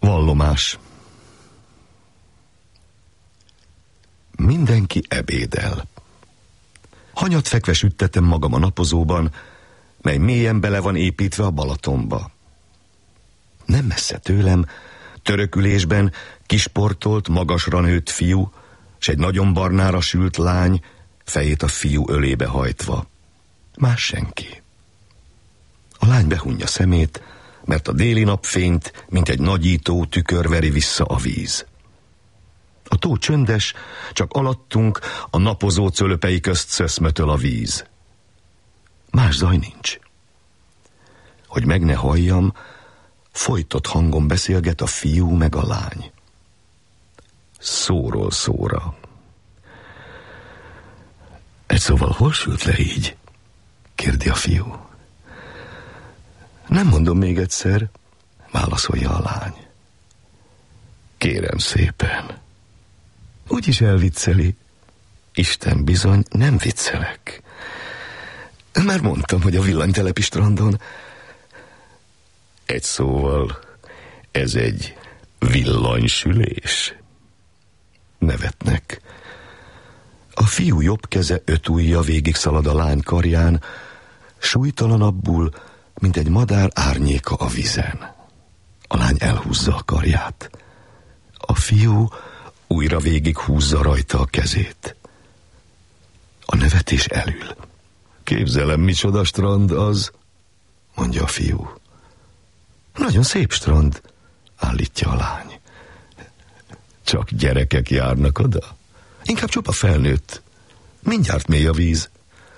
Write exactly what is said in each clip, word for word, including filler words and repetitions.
Vallomás. Mindenki ebédel. Hanyat fekve süttetem magam a napozóban, mely mélyen bele van építve a Balatonba. Nem messze tőlem, törökülésben kisportolt, magasra nőtt fiú, s egy nagyon barnára sült lány, fejét a fiú ölébe hajtva. Más senki. A lány behunja szemét, mert a déli napfényt, mint egy nagyító tükör veri vissza a víz. A tó csöndes, csak alattunk a napozó cölöpei közt szöszmötöl a víz. Más zaj nincs. Hogy meg ne halljam, folytott hangon beszélget a fiú meg a lány. Szóról szóra. Egy szóval hol sült le így? Kérdi a fiú. Nem mondom még egyszer, válaszolja a lány. Kérem szépen. Úgyis elvicceli. Isten bizony, nem viccelek. Már mondtam, hogy a villanytelepi strandon. Egy szóval, ez egy villanysülés. Nevetnek. A fiú jobb keze öt ujja végig szalad a lány karján, súlytalanabbul, mint egy madár árnyéka a vizen. A lány elhúzza a karját. A fiú újra végig húzza rajta a kezét. A nevetés elül. Képzelem, micsoda strand az, mondja a fiú. Nagyon szép strand, állítja a lány. Csak gyerekek járnak oda? Inkább csupa felnőtt. Mindjárt mély a víz.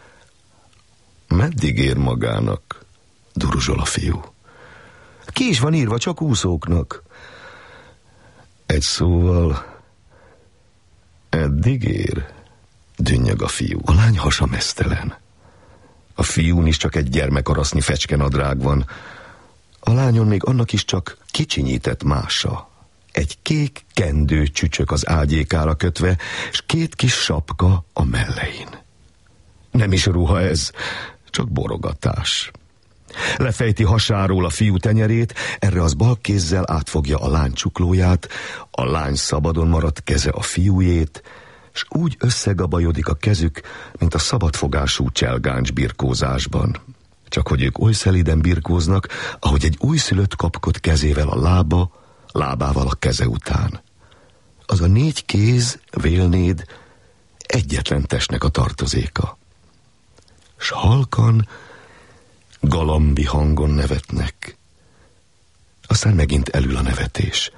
Meddig ér magának? Duruzsol a fiú. Ki is van írva, csak úszóknak. Egy szóval, eddig ér? Dünnyög a fiú. A lány hasa meztelen. A fiún is csak egy gyermekarasznyi fecskenadrág van. A lányon még annak is csak kicsinyített mása. Egy kék kendő csücsök az ágyékára kötve, és két kis sapka a mellein. Nem is ruha ez, csak borogatás. Lefejti hasáról a fiú tenyerét, erre az bal kézzel átfogja a lány csuklóját, a lány szabadon maradt keze a fiújét, s úgy összegabajodik a kezük, mint a szabadfogású cselgáncs birkózásban. Csak hogy ők oly szeliden birkóznak, ahogy egy újszülött kapkod kezével a lába, lábával a keze után. Az a négy kéz, vélnéd, egyetlen testnek a tartozéka. S halkan, galambi hangon nevetnek. Aztán megint elül a nevetés.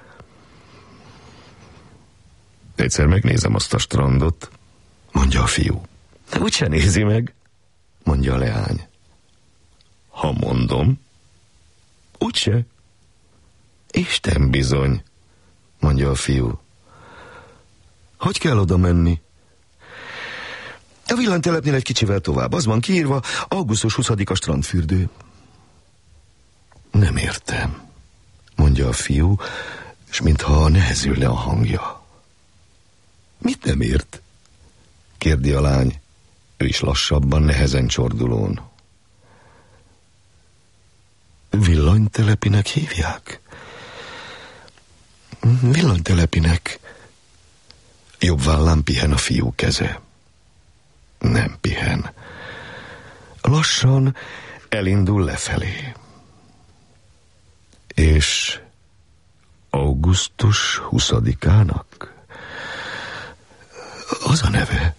Egyszer megnézem azt a strandot, mondja a fiú. Úgyse nézi meg, mondja a leány. Ha mondom, úgyse. Isten bizony, mondja a fiú. Hogy kell oda menni? A villanytelepnél egy kicsivel tovább. Az van kiírva, augusztus huszadika strandfürdő. Nem értem, mondja a fiú, és mintha nehezül le a hangja. Mit nem ért? Kérdi a lány, ő is lassabban, nehezen csordulón. Villanytelepinek hívják? Villanytelepinek. Jobb vállán pihen a fiú keze. Nem pihen. Lassan elindul lefelé. És augusztus huszadikának? Az a neve.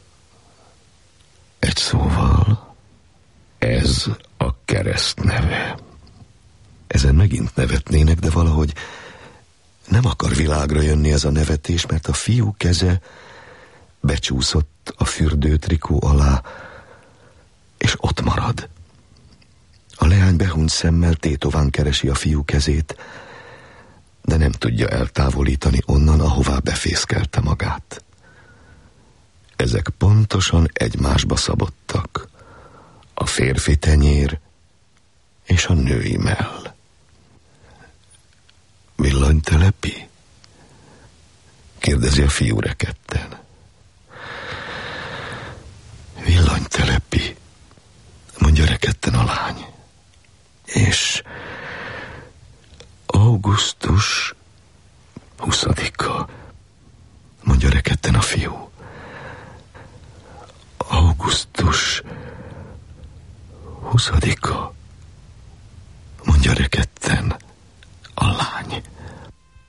Egy szóval, ez a kereszt neve. Ezen megint nevetnének, de valahogy nem akar világra jönni ez a nevetés, mert a fiú keze becsúszott a fürdőtrikó alá, és ott marad. A leány behunyt szemmel tétován keresi a fiú kezét, de nem tudja eltávolítani onnan, ahová befészkelte magát. Ezek pontosan egymásba szabottak. A férfi tenyér és a női mell. Villanytelepi? Kérdezi a fiú rekedten. Villanytelepi, mondja rekedten a lány. És augusztus Huszadika, mondja rekedten a fiú. Augusztus huszadika.